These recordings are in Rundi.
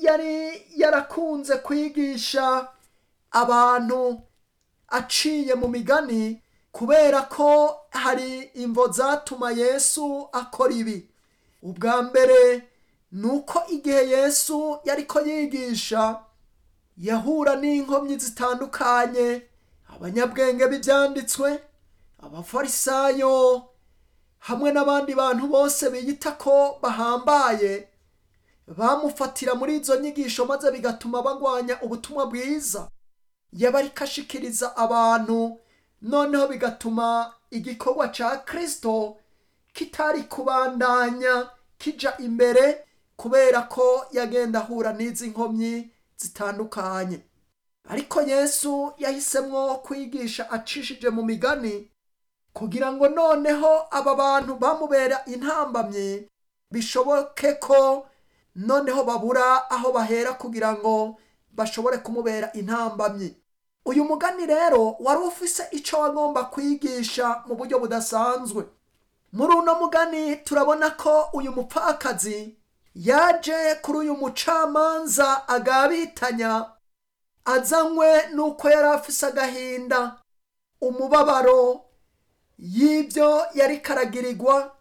yari yarakunze kwigisha abantu aciye mu migani kubera ko hari imvo zatuma Yesu akora ibi. Ubwa mbere nuko igihe Yesu yariko yigisha yahura n'inkomyi zitandukanye, abanyabwenge b'ivyanditswe, abafarisayo hamwe n'abandi bantu bose biyita ko bahambaye, bamufatira muri izo nyigisho maze bigatuma bagwanya ubutumwa bwiza yabariko ashikiriza abantu, noneho bigatuma igikorwa ca Kristo kitari kubandanya kija imbere kubera ko yagenda ahura n'izi nkomyi zitandukanye. Ariko Yesu yahisemwo kwigisha acishije mu migani kugira ngo noneho aba bantu bamubera intambamye bishoboke ko noneho babura aho bahera kugira ngo bashobore kumubera intambamye. Uyu mugani rero wari ufise ico wagomba kwigisha mu buryo budasanzwe. Muri uno mugani turabona ko uyu mupfakazi yaje kuri uyu mucamanza agabitanya, azanywe nuko yari afise agahinda, umubabaro y'ibyo yari karagirirwa,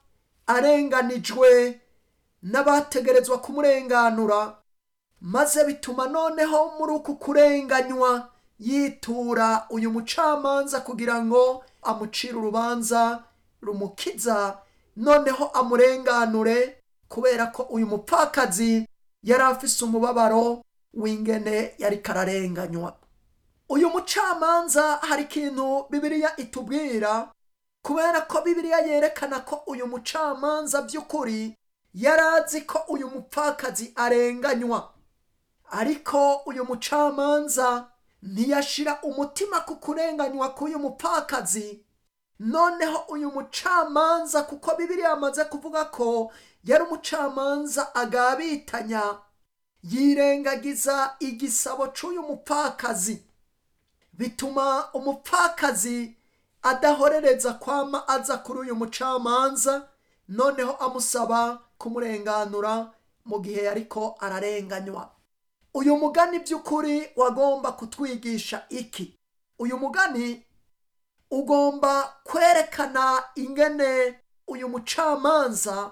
arenganijwe n'abategerezwa kumurenganura, maze bituma noneho muri uku kurenganywa yitura uyu mucamanza kugira ngo amucire urubanza rumukiza, noneho amurenganure kubera ko uyu mupfakazi yari afise umubabaro w'ingene yari kararenganywa. Uyu mucamanza hari ikintu Bibiliya itubwira, kubera ko Bibiliya yerekana ko uyu mucamanza by'ukuri yarazi ko uyu mupfakazi arenganywa, ariko uyu mucamanza ntiyashira umutima ku kurenganywa k'uyu mupfakazi. Noneho uyu mucamanza, kuko Bibiliya yamaze kuvuga ko yari umucamanza agabitanya, yirengagiza igisabo c'uyu mupfakazi, bituma umupfakazi adahorereza kwama aza kuri uyu mucamanza noneho amusaba kumurenganura mu gihe yariko ararenganywa. Uyu mugani by'ukuri wagomba kutwigisha iki? Uyu mugani ugomba kwerekana ingene uyu mucamanza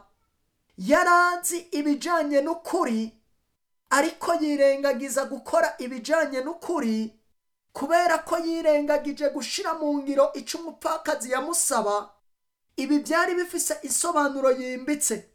yarazi ibijanye n'ukuri, ariko yirengagiza gukora ibijanye n'ukuri kubera ko yirengagije gushira mu ngiro ico umupfakazi yamusaba. Ibi byari bifise isobanuro yimbitse.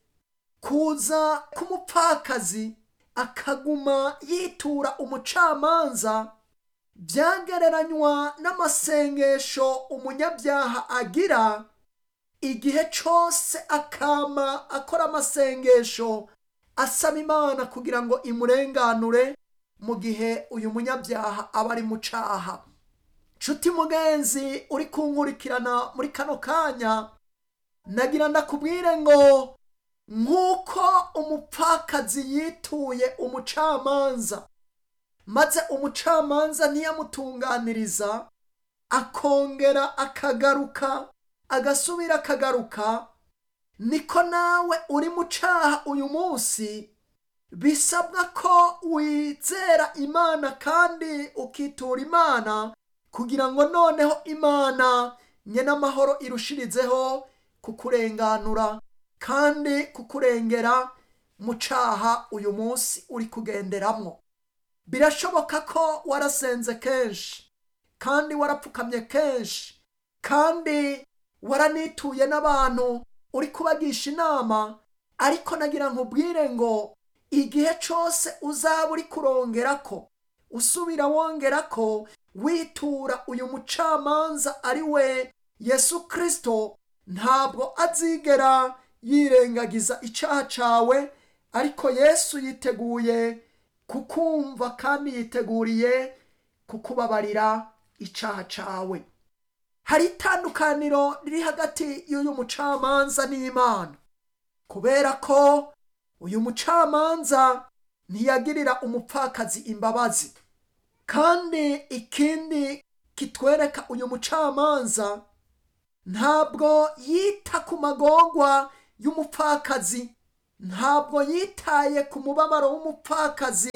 Kuza k'umupfakazi akaguma yitura umucamanza byagereranywa n'amasengesho umunyabyaha agira igihe cose, akama akora amasengesho asaba Imana kugira ngo imurenganure mu gihe uyu munyabyaha aba ari mu caha. Nshuti mugenzi uri kunkurikirana muri kano kanya, nagira ndakubwire ngo nk'uko umupfakazi yituye umucamanza maze umucamanza ntiyamutunganiriza, akongera akagaruka agasubira akagaruka, niko nawe uri mu caha uyu munsi bisabwa ko wizera Imana kandi ukitura Imana kugira ngo noneho Imana nyene amahoro irushirizeho kukurenganura kandi kukurengera mu caha uyu munsi uri kugenderamwo. Birashoboka ko warasenze kenshi kandi warapfukamye kenshi kandi waranituye n'abantu uri kubagisha inama, ariko nagira nkubwire ngo igihe cose uzaba uri kurongerako, usubira wongerako, witura uyu mucamanza ari we Yesu Kristo, ntabwo azigera yirengagiza icaha cawe, ariko Yesu yiteguye kukumva kandi yiteguriye kukubabarira icaha cawe. Hari itandukaniro riri hagati y'uyu mucamanza n'Imana, kubera ko uyu mucamanza ntiyagirira umupfakazi imbabazi, kandi ikindi kitwereka uyu mucamanza ntabwo yita ku magorwa y'umupfakazi, ntabwo yitaye ku mubabaro w'umupfakazi,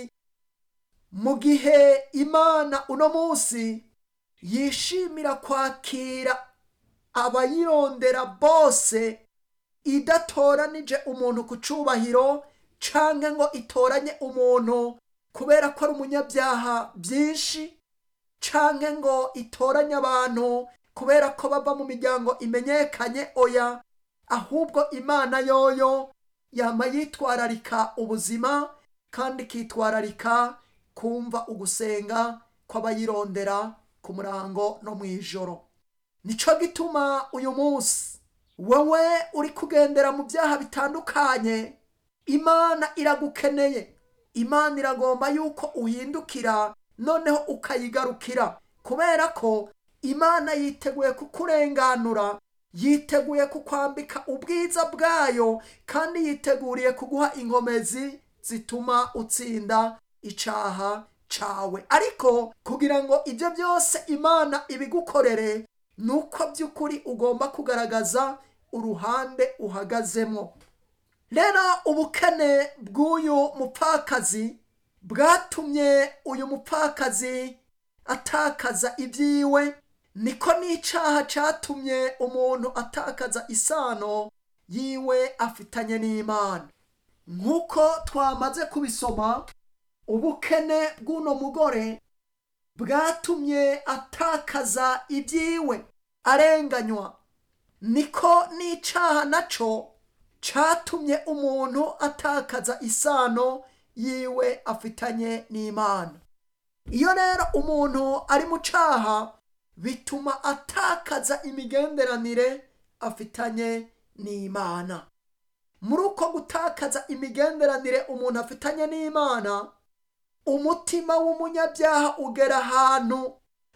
mu gihe Imana uno munsi yishimira kwakira abayirondera bose, idatoranije umuntu ku cubahiro canke ngo itoranye umuntu kubera ko ari umunyabyaha byinshi, canke ngo itoranye abantu kubera ko bava mu miryango imenyekanye. Oya, ahubwo Imana yoyo yama yitwararika ubuzima kandi ikitwararika kumva ugusenga kw'abayirondera ku murango no mw'ijoro. Nico gituma uyu munsi wowe uri kugendera mu byaha bitandukanye, Imana iragukeneye. Imana iragomba yuko uhindukira noneho ukayigarukira, kubera ko Imana yiteguye kukurenganura, yiteguye kukwambika ubwiza bwayo, kandi yiteguriye kuguha inkomezi zituma utsinda icaha cawe. Ariko kugira ngo ibyo byose Imana ibigukorere, nuko by'ukuri ugomba kugaragaza uruhande uhagazemo. Rero ubukene bw'uyu mupfakazi bwatumye uyu mupfakazi atakaza ibyiwe, niko n'icaha catumye umuntu atakaza isano yiwe afitanye n'Imana. Nk'uko twamaze kubisoma, ubukene bw'uno mugore bwatumye atakaza ibyiwe, arenganywa. Niko n'icaha naco catumye umuntu atakaza isano yiwe afitanye n'Imana. Iyo rero umuntu ari mu caha, bituma atakaza imigenderanire afitanye n'Imana. Muri uko gutakaza imigenderanire umuntu afitanye n'Imana, umutima w'umunyabyaha ugera ahantu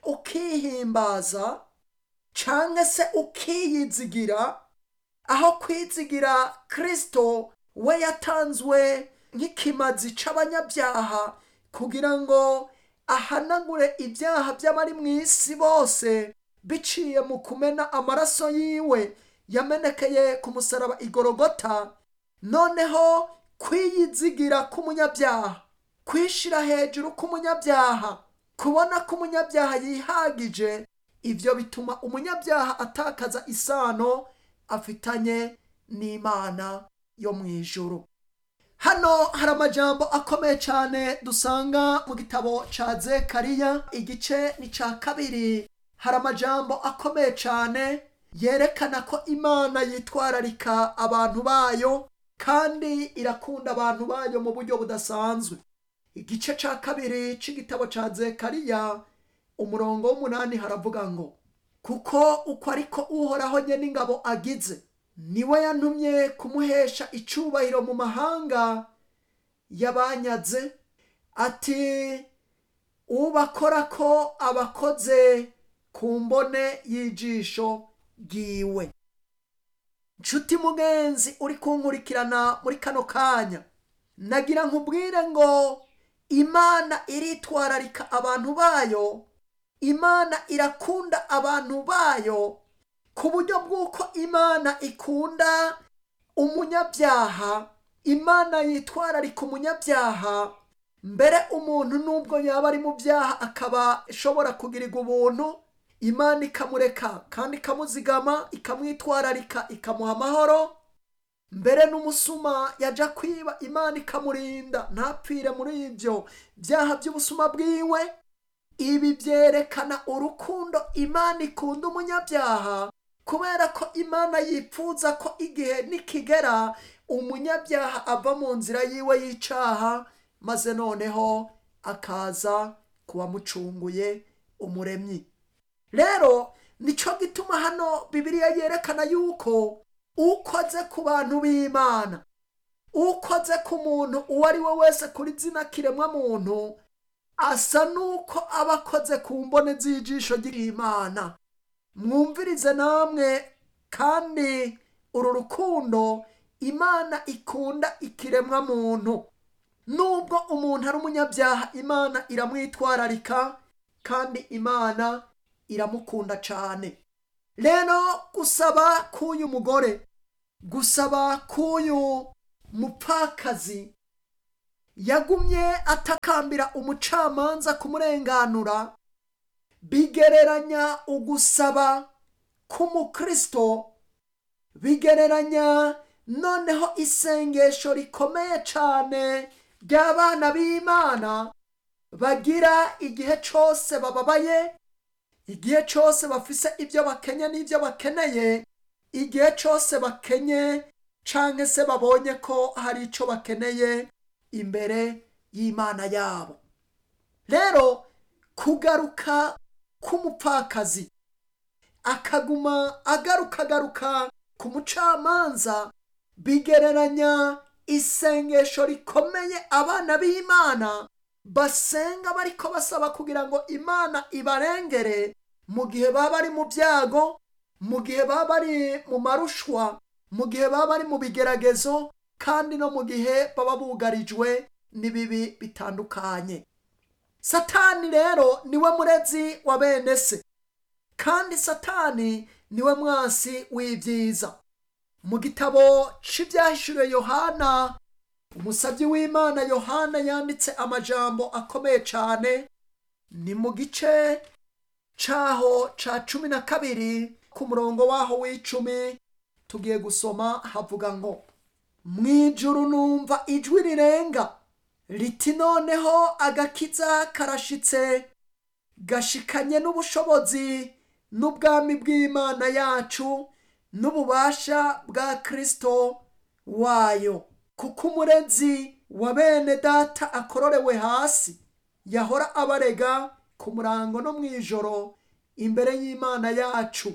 ukihimbaza canke se ukiyizigira, aho kwizigira Kristo we yatanzwe nk'ikimazi c'abanyabyaha kugira ngo ahanagure ibyaha by'abari mu isi bose biciye mu kumena amaraso yiwe yamenekeye ku musaraba igorogota. Noneho kwiyizigira k'umunyabyaha, kwishira hejuru k'umunyabyaha, kubona ko umunyabyaha yihagije, ibyo bituma umunyabyaha atakaza isano afitanye n'Imana yo mu ijuru. Hano hari amajambo akomeye cyane dusanga mu gitabo ca Zekariya igice ni ca 2. Hari amajambo akomeye cyane yerekana ko Imana yitwararika abantu bayo kandi irakunda abantu bayo mu buryo budasanzwe. Igice ca 2 c'igitabo ca Zekariya umurongo w'8 haravuga ngo, kuko uko ariko Uhoraho nyene ingabo agize, niwe yantumye kumuhesha icubahiro mu mahanga yabanyaze, ati ubakora ko abakoze ku mbone y'ijisho ryiwe. Nshuti mugenzi uri kunkurikirana muri kano kanya, nagira nkubwire ngo Imana iritwararika abantu bayo, Imana irakunda abantu bayo, ku buryo bw'uko Imana ikunda umunyabyaha. Imana yitwararika umunyabyaha, mbere umuntu nubwo yaba ari mu byaha akaba ishobora kugirirwa ubuntu, Imana ikamureka kandi ikamuzigama, ikamwitwararika, ikamuha amahoro. Mbere n'umusuma yaja kwiba, Imana ikamurinda ntapfire muri ibyo byaha by'ubusuma bwiwe. Ibi byerekana urukundo Imana ikunda umunyabyaha, kubera ko Imana yipfuza ko igihe nikigera umunyabyaha ava mu nzira yiwe y'icaha, maze noneho akaza kuwamucunguye umuremyi. Rero nico gituma hano Bibiliya yerekana yuko ukoze ku bantu b'Imana, ukoze ku muntu uwo ari we wese kuri zina kiremwa muntu, asa nuko abakoze ku mbone z'ijisho ry'Imana. Mwumvirize namwe kandi uru rukundo Imana ikunda ikiremwa muntu. Nubwo umuntu ari umunyabyaha, Imana iramwitwararika kandi Imana iramukunda cyane. Rero gusaba k'uyu mugore, gusaba k'uyu mupfakazi yagumye atakambira umucamanza kumurenganura, bigereranya ugusaba k'umukristo, bigereranya noneho isengesho rikomeye cyane ry'abana b'Imana bagira igihe cyose bababaye, igihe cyose bafise ibyo bakenye n'ibyo bakeneye, igihe cyose bakenye cyangwa se babonye ko hari icyo bakeneye imbere y'Imana yabo. Rero kugaruka k'umupfakazi akaguma agaruka ku mucamanza bigereranya isengesho rikomeye abana b'Imana basenga bariko basaba kugira ngo Imana ibarengere mu gihe baba bari mu byago, mu gihe baba bari mu marushwa, mu gihe baba bari mu bigeragezo, kandi no mu gihe baba bugarijwe n'ibibi bitandukanye. Satani rero niwe murezi wa bene se, kandi Satani niwe mwasi w'ibyiza. Mu gitabo cy'ibyahishuriwe Yohana, umusabyi w'Imana Yohana yanditse amajambo akomeye cyane. Ni mu gice cyaho ca 12 ku murongo waho w'10 tugiye gusoma, havuga ngo, mwijuru numva ijwi rirenga riti, noneho agakiza karashitse, gashikanye n'ubushobozi n'ubwami bw'Imana yacu n'ububasha bwa Kristo wayo, kuko umurezi wa bene data akororewe hasi, yahora abarega ku murango no mw'ijoro imbere y'Imana yacu.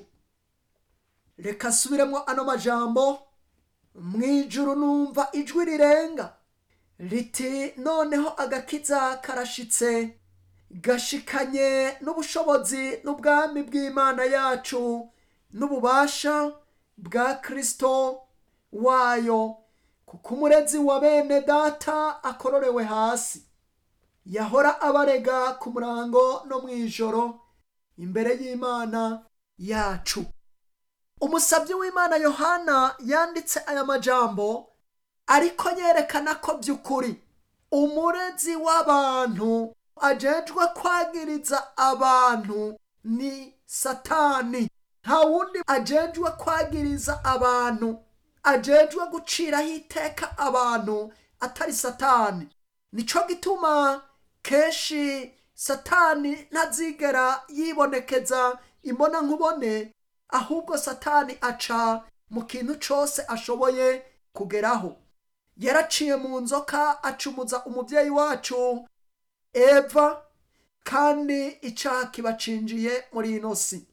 Reka subiremo ano majambo. Mwijuru numva ijwi rirenga riti, noneho agakiza karashitse, gashikanye n'ubushobozi n'ubwami bw'Imana yacu n'ububasha bwa Kristo wayo, kuko umurezi wa bene data akororewe hasi, yahora abarega ku murango no mw'ijoro imbere y'Imana yacu. Umusabyi w'Imana Yohana yanditse aya majambo ariko yerekana ko by'ukuri umurezi w'abantu ajejwe kwagiriza abantu ni Satani. Nta wundi ajejwe kwagiriza abantu, ajejwe guciraho iteka abantu atari Satani. Nico gituma kenshi Satani ntazigera yibonekeza imbona nkubone, ahubwo Satani aca mu kintu cyose ashoboye kugeraho. Yaraciye mu nzoka acumuza umubyeyi wacu Eva, kandi icyaha kibacinjiye muri ino si.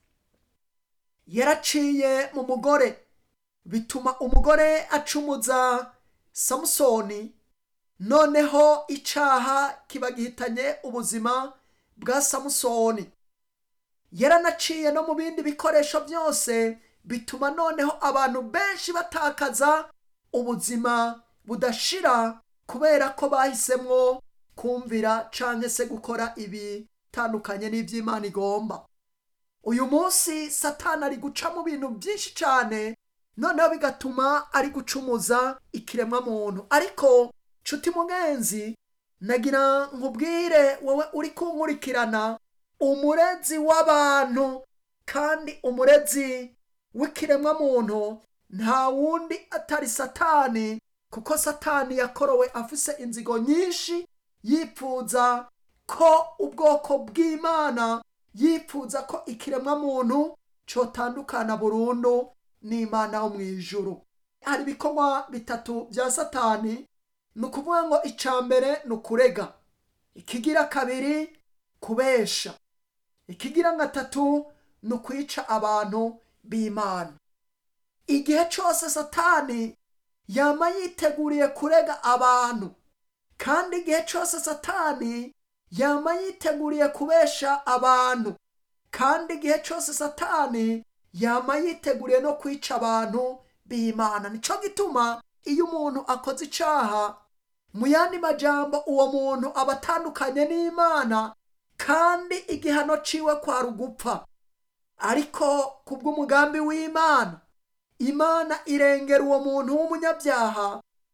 Yaraciye mu mugore, bituma umugore acumuza Samusoni, noneho icyaha kiba gihitanye ubuzima bwa Samusoni. Yaranaciye no mu bindi bikoresho byose, bituma noneho abantu benshi batakaza ubuzima budashira kubera ko bahisemo kumvira canke se gukora ibitandukanye n'ivy'Imana igomba. Uyu munsi Satani ari guca mu bintu byinshi cyane, noneho bigatuma ari gucumuza ikiremwa muntu. Ariko nshuti mugenzi, nagira nkubwire wowe uri kunkurikirana, umurezi w'abantu kandi umurezi w'ikiremwa muntu nta wundi atari Satani, kuko Satani yakorowe afise inzigo nyinshi, yipfuza ko ubwoko bw'Imana, yipfuza ko ikiremwa muntu cotandukana burundu n'Imana wo mw'ijuru. Hari ibikorwa bitatu bya Satani. Ni ukuvuga ngo icambere ni ukurega, ikigira kabiri kubesha, ikigira gatatu ni ukwica abantu b'Imana. Igihe cyose Satani yama yiteguriye kurega abantu, kandi igihe cyose Satani yama yiteguriye kubesha abantu, kandi igihe cyose Satani yama yiteguriye no kwica abantu b'Imana. Nico gituma iyo umuntu akoze icyaha, mu yandi majambo uwo muntu aba atandukanye n'Imana, kandi igihano ciwe kwa rugupfa. Ariko kubw'umugambi w'Imana, Imana irengera uwo muntu w'umunyabyaha,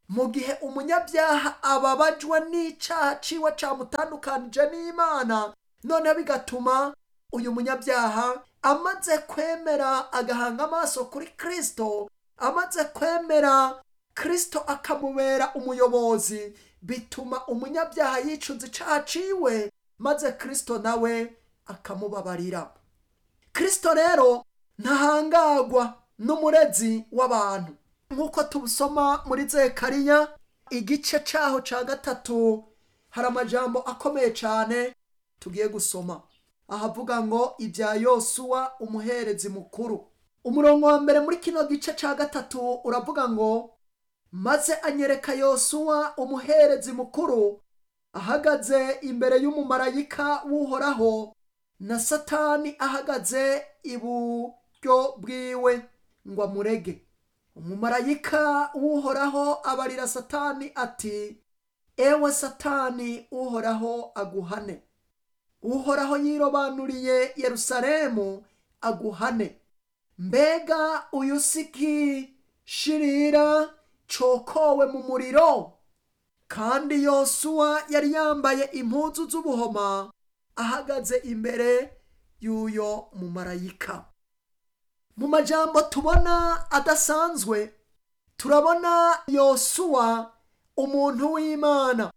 mu gihe umunyabyaha ababajwe n'icyaha ciwe camutandukanije n'Imana, noneho bigatuma uyu munyabyaha amaze kwemera agahanga amaso kuri Kristo, amaze kwemera Kristo akamubera umuyobozi, bituma umunyabyaha yicuza icyaha ciwe, maze Kristo nawe akamubabarira. Kristo rero ntahangagwa n'umurezi w'abantu, nk'uko tubusoma muri Zekariya igice cyaho cya 3, hari amajambo akomeye cyane tugiye gusoma ahavuga ngo ibya Yosuwa umuherezi mukuru. Umurongo wa mbere muri kino gice cya 3 uravuga ngo, maze anyereka Yosuwa umuherezi mukuru ahagaze imbere y'umumarayika w'Uhoraho, na Satani ahagaze iburyo bwiwe ngo amurege. Umumarayika w'Uhoraho abarira Satani ati, ewe Satani, Uhoraho aguhane. Uhoraho yirobanuriye Yerusalemu aguhane. Mbega uyu siki shirira cokowe mu muriro? Kandi Yosuwa yari yambaye impuzu z'ubuhoma ahagaze imbere y'uyo mumarayika. Mu majambo tubona adasanzwe, turabona Yosuwa umuntu w'Imana.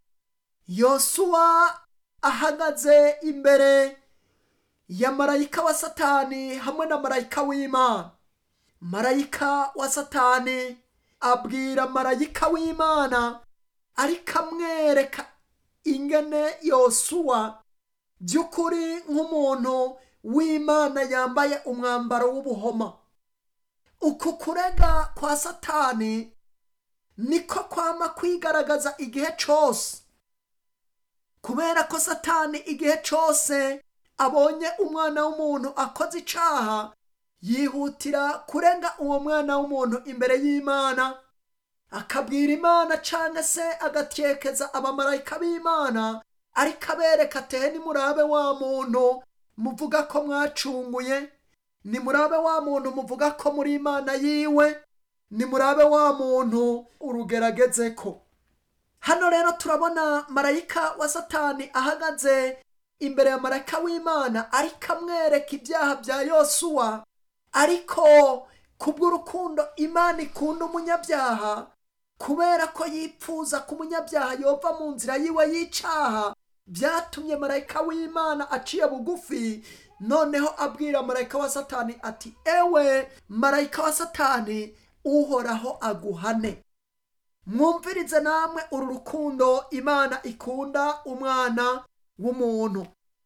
Yosuwa ahagaze imbere ya marayika wa Satani hamwe na marayika w'Imana. Marayika wa Satani abwira marayika w'Imana, ariko amwereka ingene Yosuwa by'ukuri nk'umuntu w'Imana yambaye umwambaro w'ubuhoma. Uku kurega kwa Satani niko kwama kwigaragaza igihe cyose, kubera ko Satani igihe cyose abonye umwana w'umuntu akoze icyaha, yihutira kurenga uwo mwana w'umuntu imbere y'Imana, akabwira Imana cyangwa se agatyekeza abamarayika b'Imana, ariko abereka ati, nimurabe wa muntu muvuga ko mwacunguye, nimurabe wa muntu muvuga ko muri Imana yiwe, nimurabe wa muntu urugerageze ko. Hano rero turabona marayika wa Satani ahagaze imbere ya marayika w'Imana, ariko amwereka ibyaha bya Yosuwa, ariko kubw'urukundo Imana ikunda umunyabyaha, kubera ko yipfuza ko umunyabyaha yova mu nzira yiwe y'icyaha, byatumye marayika w'Imana aciye bugufi, noneho abwira marayika wa Satani ati, ewe marayika wa Satani, Uhoraho aguhane. Mwumvirize namwe uru rukundo Imana ikunda umwana w'umuntu.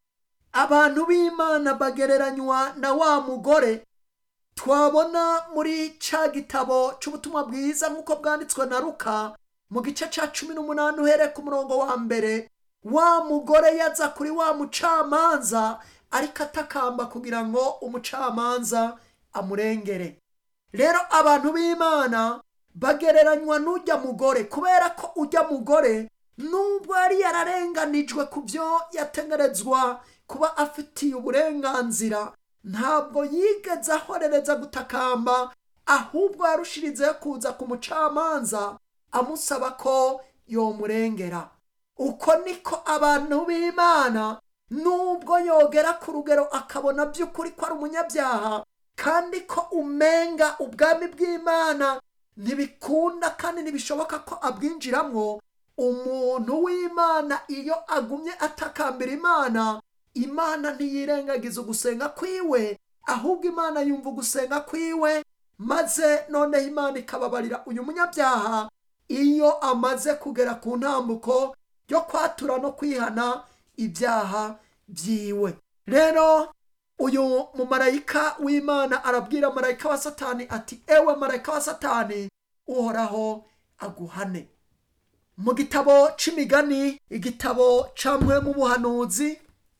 Abantu b'Imana bagereranywa na wa mugore twabona muri ca gitabo c'ubutumwa bwiza nk'uko bwanditswe na Luka mu gice ca 18 uhereye ku murongo wa mbere. Wa mugore yaza kuri wa mucamanza, ariko atakamba kugira ngo umucamanza amurengere. Rero abantu b'Imana bagereranywa n'ujya mugore, kubera ko ujya mugore nubwo yari yararenganijwe ku byo yategerezwa kuba afitiye uburenganzira, ntabwo yigeze ahorereza gutakamba, ahubwo yarushirizeho kuza ku mucamanza amusaba ko yomurengera. Uko niko abantu b'Imana, nubwo yogera ku rugero akabona by'ukuri ko ari umunyabyaha, kandi ko umenga ubwami bw'Imana ntibikunda kandi ntibishoboka ko abwinjiramwo, umuntu w'Imana iyo agumye atakambira Imana, Imana ntiyirengagiza ugusenga kwiwe, ahubwo Imana yumva ugusenga kwiwe, maze noneho Imana ikababarira uyu munyabyaha iyo amaze kugera ku ntambuko yo kwatura no kwihana ibyaha byiwe. Rero uyu mumarayika w'Imana arabwira marayika wa Satani ati, ewe marayika wa Satani, Uhoraho aguhane. Mu gitabo c'imigani, igitabo camwe mu buhanuzi,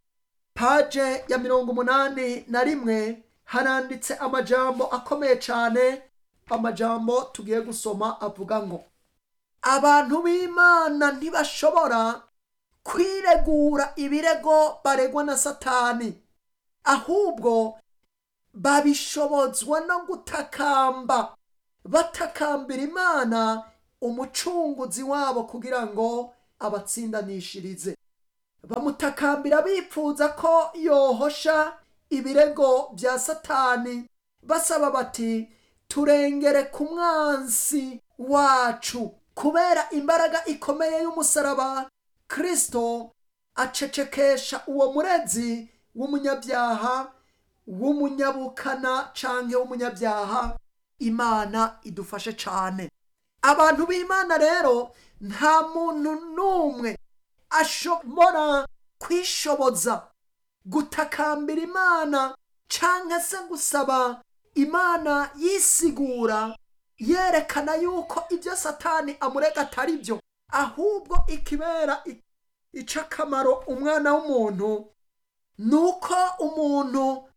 paje ya 81 haranditse amajambo akomeye cyane. Amajambo tugiye gusoma avuga ngo, abantu b'Imana ntibashobora kwiregura ibirego baregwa na Satani, ahubwo babishobozwa no gutakamba, batakambira Imana umucunguzi wabo kugira ngo abatsindanishirize. Bamutakambira bipfuza ko yohosha ibirego bya Satani, basaba bati turengere ku mwansi wacu. Kubera imbaraga ikomeye y'umusaraba, Kristo acecekesha uwo murezi w'umunyabyaha, w'umunyabukana canke w'umunyabyaha. Imana idufashe cane. Abantu b'Imana rero, nta muntu n'umwe ashobora kwishoboza gutakambira Imana canke se gusaba Imana yisigura yerekana yuko ibyo Satani amurega atari byo, ahubwo ikibera icakamaro umwana w'umuntu nuko umuntu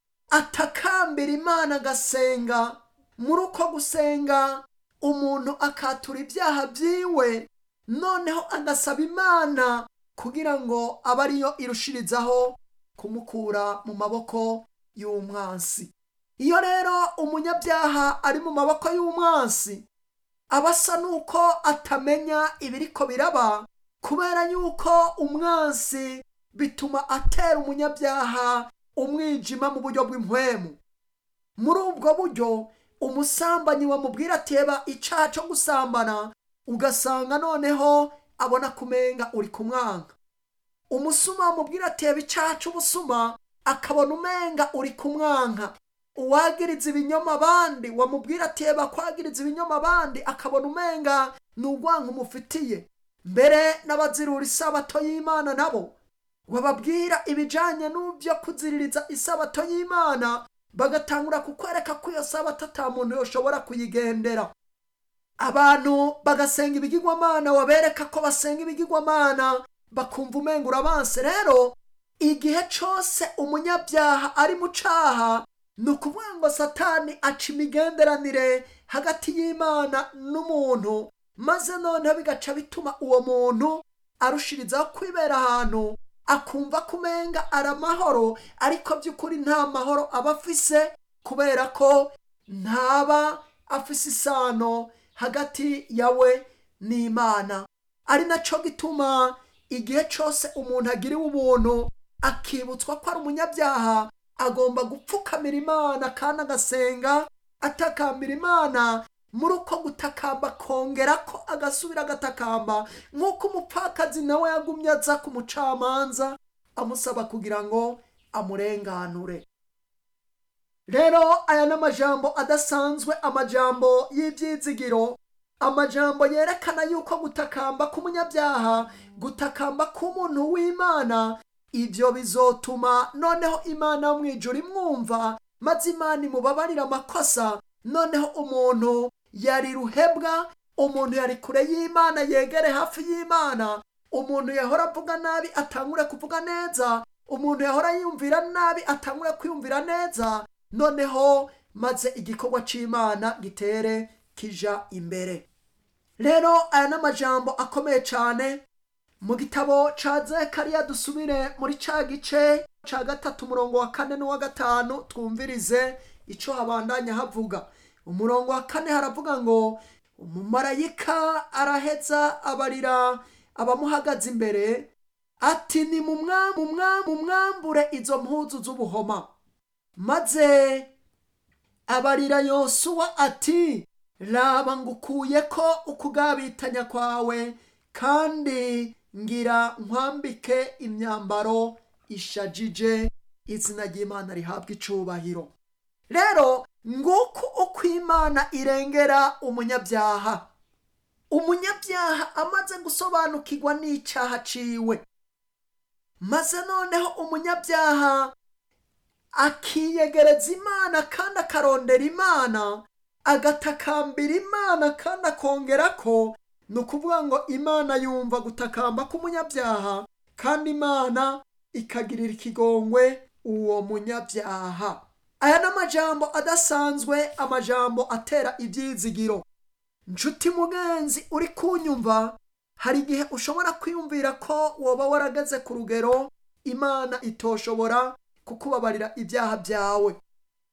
atakambira Imana agasenga. Muri uko gusenga umuntu akatura ibyaha byiwe, noneho agasaba Imana kugira ngo abe ariyo irushirizaho kumukura mu maboko y'umwansi. Iyo rero umunyabyaha ari mu maboko y'umwansi, aba asa nuko atamenya ibiriko biraba, kubera yuko umwansi bituma atera umunyabyaha umwijima mu buryo bw'impwemu. Muri ubwo buryo umusambanyi wamubwira ati eba icaha cyo gusambana, ugasanga noneho abona kumenga uri kumwanga. Umusuma wamubwira ati eba icaha cy'ubusuma, akabona umenga uri kumwanka. Uwagiriza ibinyoma abandi wamubwira ati eba kwagiriza ibinyoma abandi, akabona umenga n'urwanka umufitiye. Mbere n'abazirura isabato y'Imana nabo wababwira ibijanye n'ubyo kuziririza isabato y'Imana, bagatangura kukwereka ko iyo sabato ata muntu yoshobora kuyigendera. Abantu bagasenga ibigirwamana, wabereka ko basenga ibigirwamana, bakumva umenga urabanse. Rero igihe cyose umunyabyaha ari mu caha, ni ukuvuga ngo Satani aca imigenderanire hagati y'Imana n'umuntu, maze noneho bigaca bituma uwo muntu arushirizaho kwibera ahantu akumva kumenga aramahoro, ariko by'ukuri nta mahoro aba afise, kubera ko ntaba afise isano hagati yawe n'Imana. Ari naco gituma igihe cyose umuntu agiriwe ubuntu akibutswa ko ari umunyabyaha, agomba gupfukamira Imana kandi agasenga atakambira Imana. Muri uko gutakamba kongera ko agasubira agatakamba, nk'uko umupfakazi nawe yagumye aza ku mucamanza amusaba kugira ngo amurenganure. Rero aya n'amajambo adasanzwe, amajambo y'ibyizigiro, amajambo yerekana yuko gutakamba k'umunyabyaha, gutakamba k'umuntu w'Imana, ibyo bizotuma noneho Imana yo mw'ijuru imwumva, maze Imana imubabarira amakosa. Noneho umuntu yari ruhebwa, umuntu yari kure y'Imana yegere hafi y'Imana. Umuntu yahora avuga nabi atangure kuvuga neza, umuntu yahora yumvira nabi atangure kwiyumvira neza, noneho maze igikorwa c'Imana gitere kija imbere. Rero aya n'amajambo akomeye cyane mu gitabo ca Zekariya. Dusubire muri ca gice ca 3 umurongo wa 4 n'uwa 5 twumvirize ico habandanya havuga. Umurongo wa 4 haravuga ngo umumarayika araheza abarira abamuhagaze imbere ati ni mumwambure izo mpuzu z'ubuhoma. Maze abarira Yosuwa ati raba ngukuye ko ukugabitanya kwawe, kandi ngira nkwambike imyambaro ishajije. Izina ry'Imana rihabwa icubahiro. Rero nguko uko Imana irengera umunyabyaha. Umunyabyaha amaze gusobanukirwa n'icaha ciwe, maze noneho umunyabyaha akiyegereza Imana kandi akarondera Imana, agatakambira Imana kandi akongera ko, ni ukuvuga ngo Imana yumva gutakamba k'umunyabyaha, kandi Imana ikagirira ikigongwe uwo munyabyaha. Aya n'amajambo adasanzwe, amajambo atera ibyizigiro. Nshuti mugenzi uri kunyumva, hari igihe ushobora kwiyumvira ko woba warageze ku rugero Imana itoshobora kukubabarira ibyaha byawe.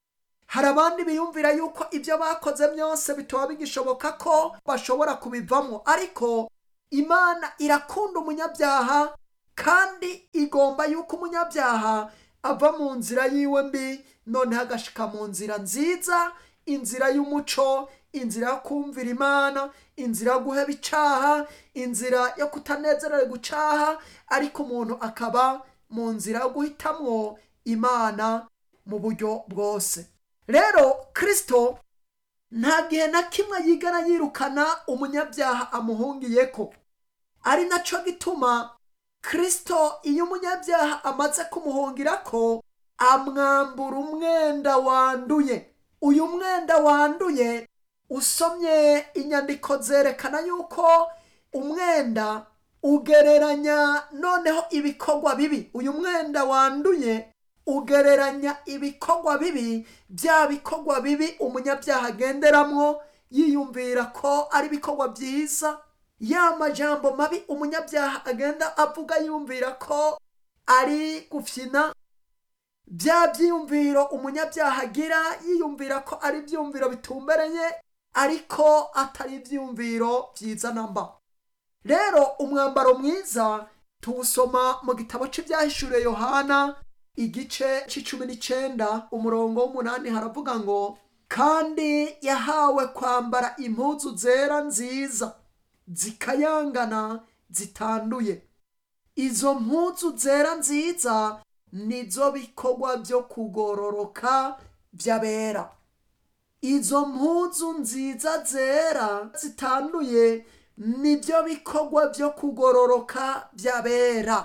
hari abandi biyumvira yuko ibyo bakoze byose bitaba bigishoboka ko bashobora kubivamo, ariko Imana irakunda umunyabyaha kandi igomba yuko umunyabyaha ava mu nzira yiwe mbi noneho agashika mu nzira nziza, inzira y'umuco, inzira yo kumvira Imana, inzira yo guheba icaha, inzira yo kutanezererwa gucaha, ariko umuntu akaba mu nzira yo guhitamwo Imana mu buryo bwose. Rero Kristo nta gihe na kimwe yigera yirukana umunyabyaha amuhungiyeko, ari naco gituma Kristo iyo umunyabyaha amaze kumuhungirako amwambura umwenda wanduye. Uyu mwenda wanduye, usomye inyandiko zerekana yuko umwenda ugereranya noneho ibikorwa bibi. Uyu mwenda wanduye ugereranya ibikorwa bibi, bya bikorwa bibi umunyabyaha agenderamwo yiyumvira ko ari ibikorwa byiza, ya majambo mabi umunyabyaha agenda avuga yumvira ko ari gufyina, bya byiyumviro umunyabyaha agira yiyumvira ko ari ibyumviro bitumbereye ariko atari ibyumviro byiza namba. Rero umwambaro mwiza tuwusoma mu gitabo cy'ibyahishuriwe Yohana igice c'19 umurongo w'8, haravuga ngo kandi yahawe kwambara impuzu zera nziza zikayangana zitanduye. Izo mpuzu zera nziza nizo bikorwa byo kugororoka by'abera. Izo mpuzu nziza zera zitanduye nibyo bikorwa byo kugororoka by'abera.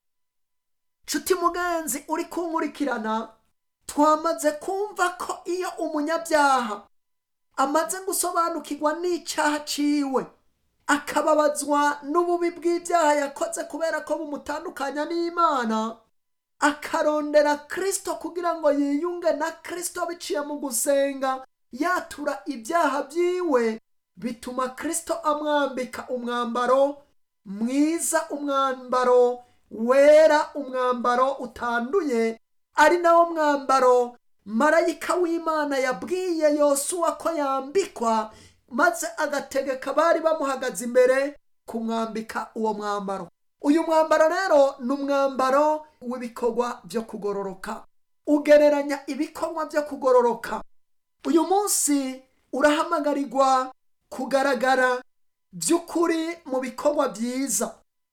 Nshuti mugenzi uri kunkurikirana, twamaze kumva ko iyo umunyabyaha amaze gusobanukirwa n'icyaha ciwe, akababazwa n'ububi bw'ibyaha yakoze kubera ko bumutandukanya n'Imana, akarondera Kristo kugira ngo yiyunge na Kristo biciye mu gusenga yatura ibyaha byiwe, bituma Kristo amwambika umwambaro mwiza, umwambaro wera, umwambaro utanduye, ari nawo mwambaro marayika w'Imana yabwiye Yosuwa ko yambikwa, maze agategeka bari bamuhagaze imbere kumwambika uwo mwambaro. Uyu mwambaro rero ni umwambaro w'ibikorwa byo kugororoka, ugereranya ibikorwa byo kugororoka. Uyu munsi urahamagarirwa kugaragara by'ukuri mu bikorwa byiza.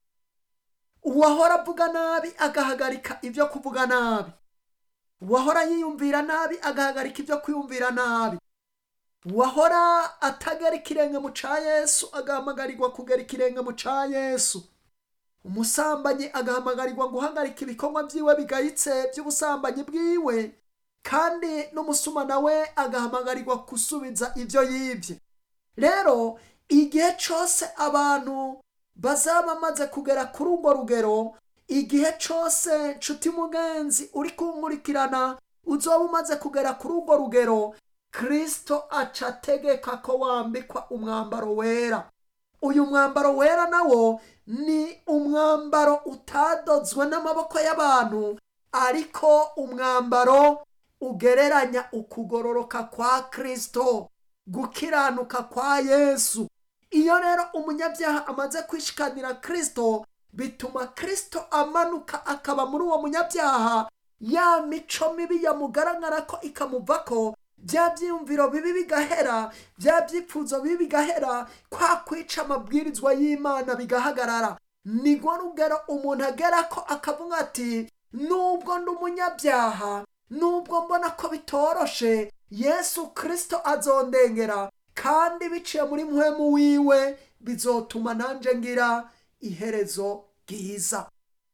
Uwahora avuga nabi agahagarika ibyo kuvuga nabi, uwahora yiyumvira nabi agahagarika ibyo kwiyumvira nabi, uwahora atagera ikirenge mu ca Yesu agahamagarirwa kugera ikirenge mu ca Yesu, umusambanyi agahamagarirwa guhagarika ibikorwa byiwe bigayitse by'ubusambanyi bwiwe, kandi n'umusuma nawe agahamagarirwa gusubiza ibyo yibye. Rero igihe cyose abantu bazaba bamaze kugera kuri urwo rugero, igihe cyose nshuti mugenzi uri kunkurikirana uzoba umaze kugera kuri urwo rugero, Kristo aca ategeka ko wambikwa umwambaro wera. Uyu mwambaro wera nawo ni umwambaro utadozwe n'amaboko y'abantu, ariko umwambaro ugereranya ukugororoka kwa Kristo, gukiranuka kwa Yesu. Iyo rero umunyabyaha amaze kwishikanira Kristo, bituma Kristo amanuka akaba muri uwo munyabyaha, ya mico mibi yamugaragara ko ikamuvako, bya byiyumviro bibi bigahera, bya byipfuzo bibi bigahera, kwa kwica amabwirizwa y'Imana bigahagarara. Nigwo rugero umuntu agera ko akavuga ati, nubwo ndi umunyabyaha, nubwo mbona ko bitoroshe, Yesu Kristo azondengera, kandi biciye muri mpwemu wiwe bizotuma nanje ngira iherezo ryiza.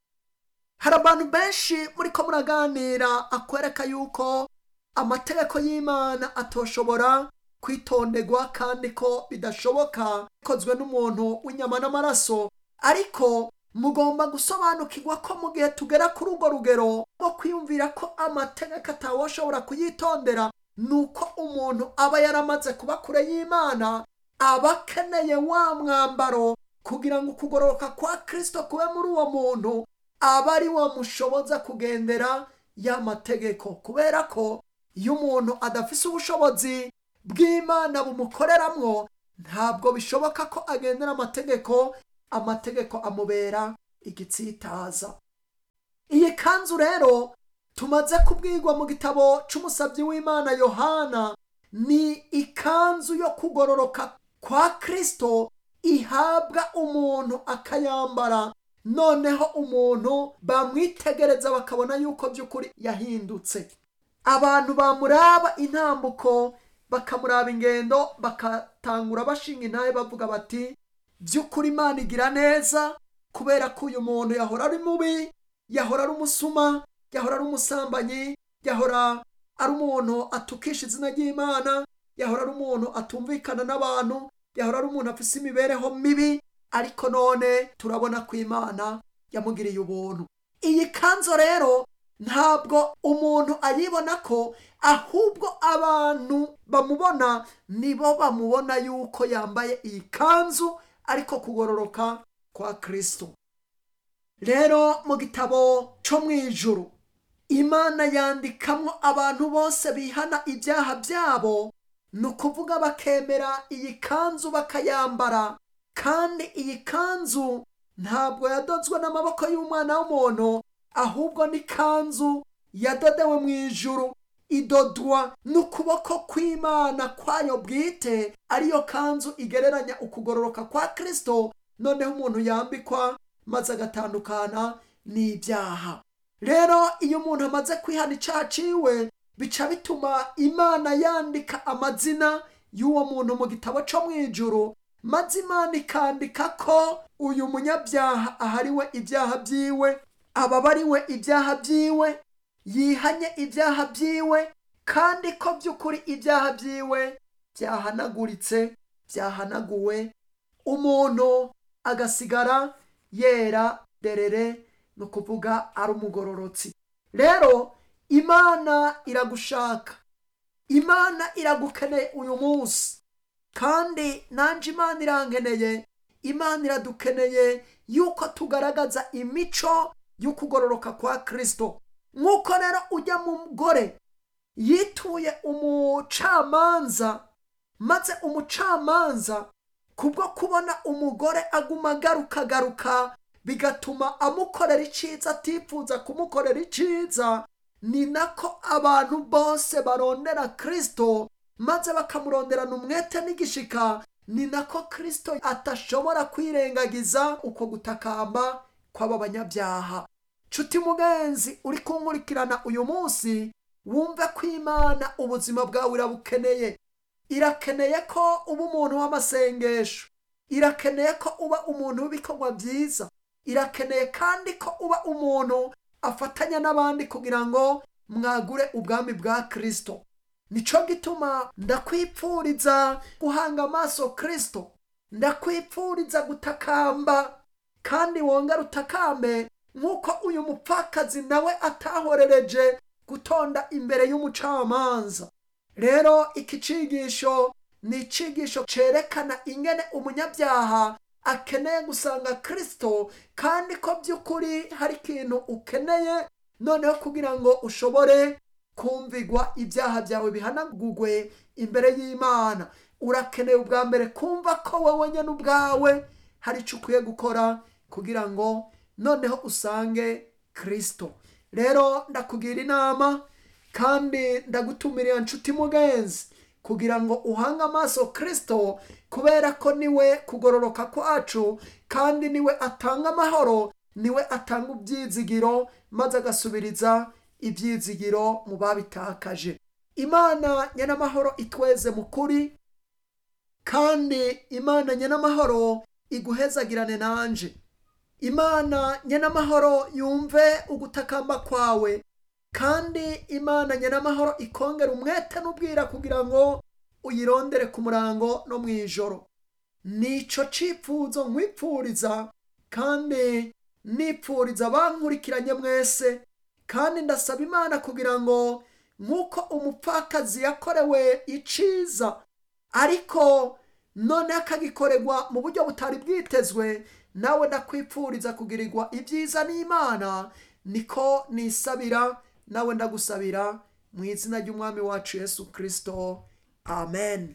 Hari abantu benshi muriko muraganira akwereka yuko amategeko y'Imana atoshobora kwitonderwa kandi ko bidashoboka bikozwe n'umuntu w'inyama n'amaraso, ariko mugomba gusobanukirwa ko mu gihe tugera kuri urwo rugero rwo kwiyumvira ko amategeko atawoshobora kuyitondera, nuko umuntu aba yaramaze kuba kure y'Imana, aba akeneye wa mwambaro kugira ngo ukugororoka kwa Kristo kube muri uwo muntu, aba ari wo mushoboza kugendera ya mategeko, kubera ko iyo umuntu adafise ubushobozi bw'Imana bumukoreramwo, ntabwo bishoboka ko agendera amategeko amubera igitsitaza. iyi kanzu rero tumaze kubwirwa mu gitabo c'umusavyi w'Imana Yohana, ni ikanzu yo kugororoka kwa Kristo ihabwa umuntu akayambara, noneho umuntu bamwitegereza bakabona yuko by'ukuri yahindutse. abantu bamuraba intambuko, bakamuraba ingendo, bakatangura bashinga intahe bavuga bati by'ukuri Imana igira neza, kubera ko uyu muntu yahora ari mubi, yahora ari umusuma, yahora ari umusambanyi, yahora ari umuntu atukisha izina ry'Imana, yahora ari umuntu atumvikana n'abantu, yahora ari umuntu afise imibereho mibi, ariko none turabona ko Imana yamugiriye ubuntu. iyi kanzo rero ntabwo umuntu ayibona ko, ahubwo abantu bamubona nibo bamubona yuko yambaye iyi kanzu, ariko kugororoka kwa Kristo. rero mu gitabo cyo mu ijuru, Imana yandikamwo abantu bose bihana ibyaha byabo, ni ukuvuga bakemera iyi kanzu bakayambara. kandi iyi kanzu ntabwo yadozwe n'amaboko y'umwana w'umuntu, ahubwo ni kanzu yadodewe mu ijuru, idodwa n'ukuboko kw'Imana kwayo bwite, ariyo kanzu igereranya ukugororoka kwa Kristo, noneho umuntu yambikwa maze agatandukana n'ibyaha. rero iyo umuntu amaze kwihana icyaha ciwe, bica bituma Imana yandika amazina y'uwo muntu mu gitabo cyo mu ijuru, maze Imana ikandika ko uyu munyabyaha ahariwe ibyaha byiwe, ababariwe ibyaha byiwe, yihanye ibyaha byiwe, kandi ko by'ukuri ibyaha byiwe byahanaguritse, byahanaguwe, umuntu agasigara yera derere, ni ukuvuga ari umugororotsi. rero Imana iragushaka, Imana iragukeneye uyu munsi, kandi nanje Imana irankeneye, Imana iradukeneye yuko tugaragaza imico y'ukugororoka kwa Kristo. nk'uko rero ujya mu mugore yituye umucamanza, maze umucamanza kubwo kubona umugore aguma agaruka bigatuma amukorera iciza atifuza kumukorera iciza, ni nako abantu bose barondera Kristo, maze bakamuronderana umwete n'igishika. ni nako Kristo atashobora kwirengagiza uko gutakamba kw'aba banyabyaha. nshuti mugenzi uri kunkurikirana uyu munsi, wumve ko Imana ubuzima bwawe irabukeneye. irakeneye ko uba umuntu w'amasengesho, irakeneye ko uba umuntu w'ibikorwa byiza, irakeneye kandi ko uba umuntu afatanya n'abandi kugira ngo mwagure ubwami bwa Kristo. nico gituma ndakwipfuriza guhanga amaso Kristo, ndakwipfuriza gutakamba, kandi wongera utakambe nk'uko uyu mupfakazi nawe atahorereje gutonda imbere y'umucamanza. rero iki cigisho ni icigisho cerekana ingene umunyabyaha akeneye gusanga Kristo, kandi ko by'ukuri hari ikintu ukeneye noneho kugira ngo ushobore kumvigwa ibyaha byawe bihanagurwe imbere y'Imana. urakeneye ubwa mbere kumva ko wowe nyene ubwawe hari icyo ukwiye gukora kugira ngo noneho usange Kristo. rero ndakugira inama kandi ndagutumirira nshuti mugenzi, kugira ngo uhange amaso Kristo, kubera ko niwe kugororoka kwacu, kandi niwe atanga amahoro, niwe atanga ibyizigiro, maze agasubiriza ibyizigiro mu babitakaje. Imana nyenamahoro itweze mu kuri, kandi Imana nyenamahoro iguhezagirane nanje. Imana nyenamahoro yumve ugutakamba kwawe, kandi Imana nyenamahoro ikongera umwete n'ubwira kugira ngo uyirondere ku murango no mu ijoro. nico cipfuzo nkwipfuriza, kandi nipfuriza abankurikiranye mwese, kandi ndasaba Imana kugira ngo nk'uko umupfakazi yakorewe iciza, ariko none akagikorerwa mu buryo butari bwitezwe, nawe ndakwipfuriza kugirirwa ibyiza n'Imana, niko nisabira, nawe ndagusabira mu izina ry'umwami wacu Yesu Kristo, amen.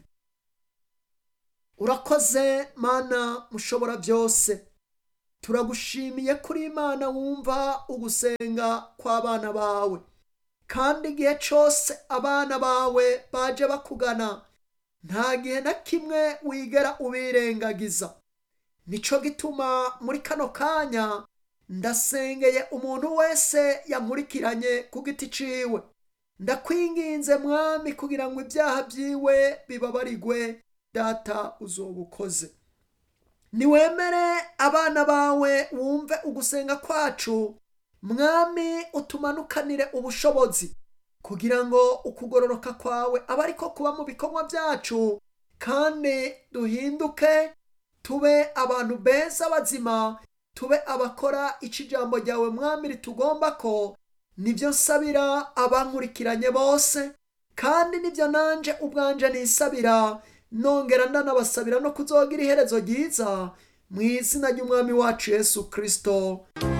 Urakoze Mana mushobora byose, turagushimiye kuri Imana wumva ugusenga kw'abana bawe, kandi igihe cyose abana bawe baje bakugana nta gihe na kimwe wigera ubirengagiza. Nico gituma muri kano kanya ndasengeye umuntu wese yankurikiranye ku giti ciwe, ndakwinginze Mwami kugira ngo ibyaha byiwe bibabarigwe. Data uzobukoze, niwemere abana bawe wumve ugusenga kwacu. Mwami utumanukanire ubushobozi kugira ngo ukugororoka kwawe abe ariko kuba mu bikorwa byacu, kandi duhinduke tube abantu beza bazima, tube abakora ico ijambo ryawe Mwami ritugomba ko. Nibyo nsabira abankurikiranye bose, kandi nibyo nanje ubwanje nisabira, nongera ndanabasabira no kuzogira iherezo ryiza mu izina ry'umwami wacu Yesu Kristo.